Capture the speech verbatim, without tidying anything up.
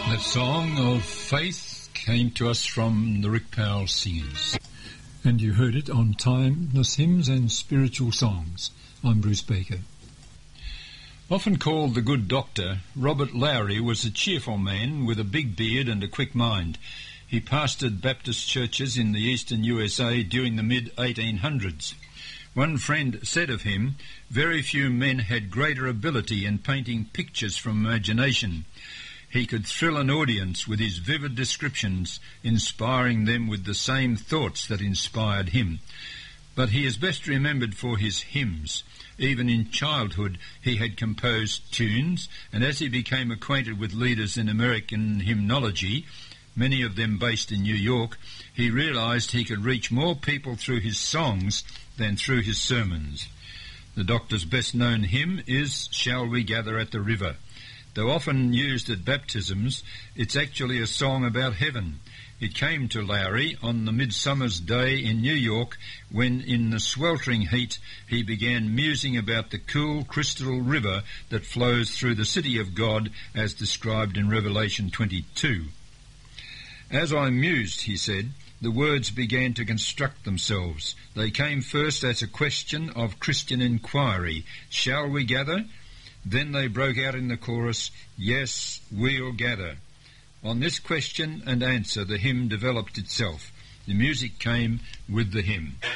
That song of faith came to us from the Rick Powell Singers. And you heard it on Timeless Hymns and Spiritual Songs. I'm Bruce Baker. Often called the Good Doctor, Robert Lowry was a cheerful man with a big beard and a quick mind. He pastored Baptist churches in the eastern U S A during the mid eighteen hundreds. One friend said of him, very few men had greater ability in painting pictures from imagination. He could thrill an audience with his vivid descriptions, inspiring them with the same thoughts that inspired him. But he is best remembered for his hymns. Even in childhood he had composed tunes, and as he became acquainted with leaders in American hymnology, many of them based in New York, he realized he could reach more people through his songs than through his sermons. The Doctor's best-known hymn is Shall We Gather at the River? Though often used at baptisms, it's actually a song about heaven. It came to Lowry on the Midsummer's Day in New York when, in the sweltering heat, he began musing about the cool crystal river that flows through the city of God as described in Revelation twenty-two. As I mused, he said, the words began to construct themselves. They came first as a question of Christian inquiry. Shall we gather? Then they broke out in the chorus, yes, we'll gather. On this question and answer, the hymn developed itself. The music came with the hymn.